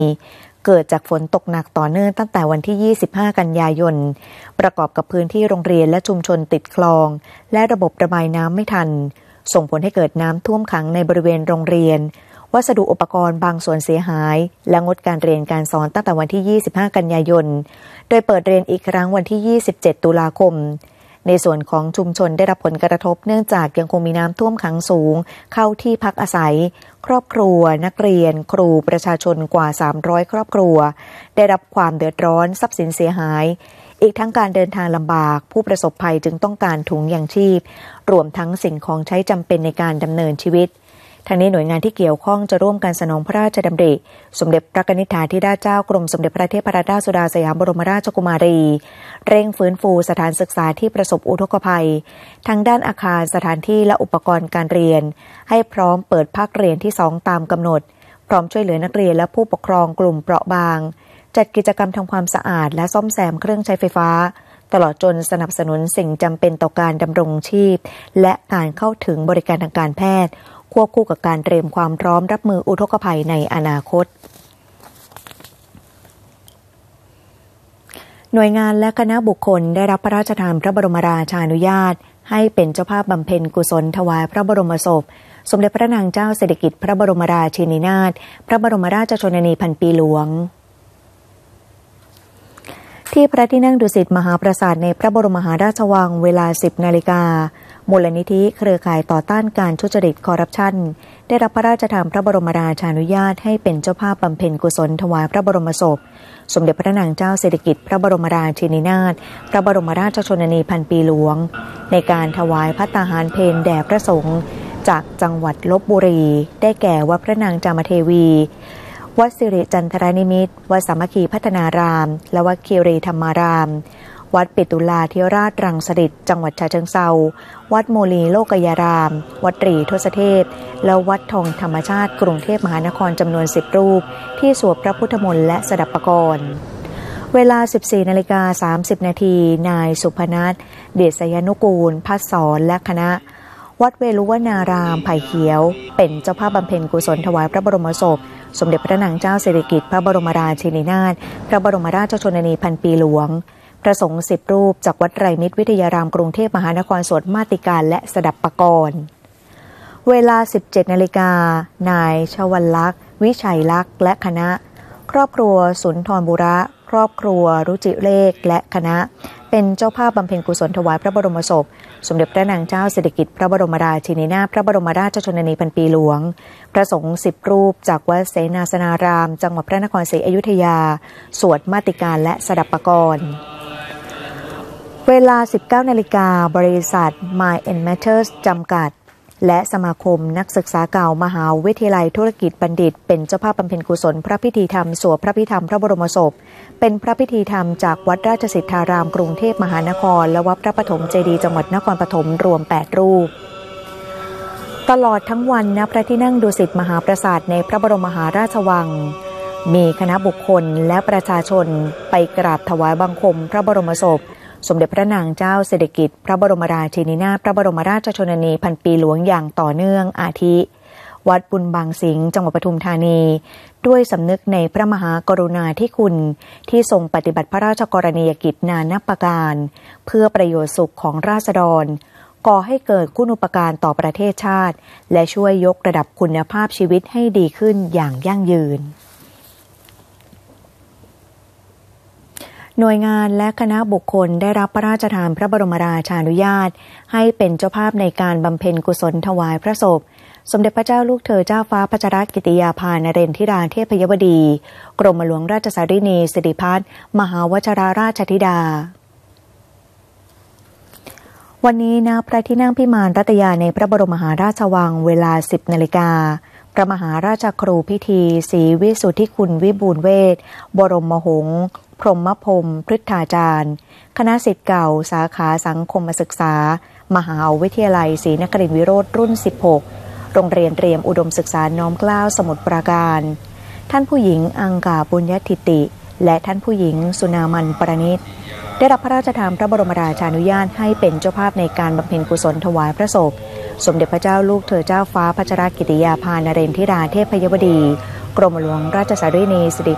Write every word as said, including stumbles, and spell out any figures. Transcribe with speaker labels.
Speaker 1: เกิดจากฝนตกหนักต่อเนื่องตั้งแต่วันที่ยี่สิบห้ากันยายนประกอบกับพื้นที่โรงเรียนและชุมชนติดคลองและระบบระบายน้ำไม่ทันส่งผลให้เกิดน้ำท่วมขังในบริเวณโรงเรียนวัสดุอุปกรณ์บางส่วนเสียหายและงดการเรียนการสอนตั้งแต่วันที่ยี่สิบห้ากันยายนโดยเปิดเรียนอีกครั้งวันที่ยี่สิบเจ็ดตุลาคมในส่วนของชุมชนได้รับผลกระทบเนื่องจากยังคงมีน้ำท่วมขังสูงเข้าที่พักอาศัยครอบครัวนักเรียนครูประชาชนกว่าสามร้อยครอบครัวได้รับความเดือดร้อนทรัพย์สินเสียหายอีกทั้งการเดินทางลำบากผู้ประสบภัยจึงต้องการถุงยางชีพรวมทั้งสิ่งของใช้จำเป็นในการดำเนินชีวิตทั้งนี้หน่วยงานที่เกี่ยวข้องจะร่วมกันสนองพระราชดำริสมเด็จพระนิธิถาธิราชเจ้ากรมสมเด็จพระเทพรัตนราชสุดาสยามบรมราชกุมารีเร่งฟื้นฟูสถานศึกษาที่ประสบอุทกภัยทั้งด้านอาคารสถานที่และอุปกรณ์การเรียนให้พร้อมเปิดภาคเรียนที่สองตามกำหนดพร้อมช่วยเหลือนักเรียนและผู้ปกครองกลุ่มเปราะบางจัดกิจกรรมทำความสะอาดและซ่อมแซมเครื่องใช้ไฟฟ้าตลอดจนสนับสนุนสิ่งจำเป็นต่อการดำรงชีพและการเข้าถึงบริการทางการแพทย์ควบคู่กับการเตรียมความพร้อมรับมืออุทกภัยในอนาคตหน่วยงานและคณะบุคคลได้รับพระราชทานพระบรมราชานุญาตให้เป็นเจ้าภาพบำเพ็ญกุศลถวายพระบรมศพสมเด็จพระนางเจ้าสิริกิติ์พระบรมราชินีนาถพระบรมราชชนนีพันปีหลวงที่พระที่นั่งดุสิตมหาปราสาทในพระบรมมหาราชวังเวลา สิบนาฬิกามูลนิธิเครือข่ายต่อต้านการทุจริตคอร์รัปชันได้รับพระราชทานพระบรมราชานุญาตให้เป็นเจ้าภาพบำเพ็ญกุศลถวายพระบรมศพสมเด็จพระนางเจ้าสิริกิติ์พระบรมราชินีนาถพระบรมราชชนนีพันปีหลวงในการถวายภัตตาหารเพลแด่พระสงฆ์จากจังหวัดลพบุรีได้แก่วัดพระนางจามเทวีวัดสิริจันทรนิมิตรวัดสามัคคีพัฒนารามและวัดคีรีธรรมารามวัดปิตุลาธิราชรังสฤษฎ์จังหวัดฉะเชิงเทราวัดโมลีโลกยารามวัดตรีทศเทพและวัดทองธรรมชาติกรุงเทพมหานครจำนวนสิบรูปที่สวดพระพุทธมนต์และสดับปกรณ์เวลา สิบสี่นาฬิกาสามสิบนาทีนายสุพนัสเดชยานุกูลพัฒสรและคณะวัดเวลุวนารามไผ่เขียวเป็นเจ้าภาพบำเพ็ญกุศลถวายพระบรมศพสมเด็จพระนางเจ้าสิริกิติ์พระบรมราชินีนาถพระบรมราชชนนีพันปีหลวงพระสงฆ์สิบรูปจากวัดไตรมิตรวิทยารามกรุงเทพมหานครสวดมาติกาและสดับปกรณ์เวลา สิบเจ็ดนาฬิกานายชวลักษณ์วิชัยลักษณ์และคณะครอบครัวสุนทรบุระครอบครัวรุจิเลขและคณะเป็นเจ้าภาพบำเพ็ญกุศลถวายพระบรมศพสมเด็จพระนางเจ้าสิริกิติ์พระบรมราชินีนาถพระบรมราชชนนีพันปีหลวงพระสงฆ์สิบรูปจากวัดเสนาสนารามจังหวัดพระนครศรีอยุธยาสวดมาติกาและสดับปกรณ์เวลา สิบเก้านาฬิกาบริษัท Mind and Matters จำกัดและสมาคมนักศึกษาเก่ามหาวิทยาลัยธุรกิจบัณฑิตเป็นเจ้าภาพบำเพ็ญกุศลพระพิธีธรรมสวดพระพิธรรมพระบรมศพเป็นพระพิธีธรรมจากวัดราชสิทธารามกรุงเทพมหานครและวัดพระปฐมเจดีย์จังหวัดนครปฐมรวมแปดรูปตลอดทั้งวันณพระที่นั่งดุสิตมหาปราสาทในพระบรมมหาราชวังมีคณะบุคคลและประชาชนไปกราบถวายบังคมพระบรมศพสมเด็จพระนางเจ้าสิริกิติ์พระบรมราชินีนาถพระบรมราชชนนีพันปีหลวงอย่างต่อเนื่องอาทิวัดบุญบางสิงห์จังหวัดปทุมธานีด้วยสำนึกในพระมหากรุณาธิคุณที่ทรงปฏิบัติพระราชกรณียกิจนานับประการเพื่อประโยชน์สุขของราษฎรก่อให้เกิดคุณูปการต่อประเทศชาติและช่วยยกระดับคุณภาพชีวิตให้ดีขึ้นอย่างยั่งยืนหน่วยงานและคณะบุคคลได้รับพระราชทานพระบรมราชานุญาตให้เป็นเจ้าภาพในการบำเพ็ญกุศลถวายพระศพสมเด็จพระเจ้าลูกเธอเจ้าฟ้าพัชรกิติยาภานเรนทิราเทพยวดีกรมหลวงราชสารินีสิริพัฒน์มหาวชรราชธิดาวันนี้ณพระที่นั่งพิมานรัตยาในพระบรมมหาราชวังเวลา สิบนาฬิกาพระมหาราชครูพิธีศรีวิสุทธิคุณวิบูลย์เวชบรมหงส์พรหมพรหมพฤทธาจารย์คณะศิษย์เก่าสาขาสังคมศึกษามหาวิทยาลัยศรีนครินทรวิโรธรุ่นสิบหกโรงเรียนเตรียมอุดมศึกษาน้อมเกล้าสมุทรปราการท่านผู้หญิงอังกาบุญญทิติและท่านผู้หญิงสุนามันปรณิตได้รับพระราชทานพระบรมราชานุญาตให้เป็นเจ้าภาพในการบำเพ็ญกุศลถวายพระศพสมเด็จพระเจ้าลูกเธอเจ้าฟ้าพัชรกิติยาภานเรนทิราเทพยวดีกรมหลวงราชสารินีสิริ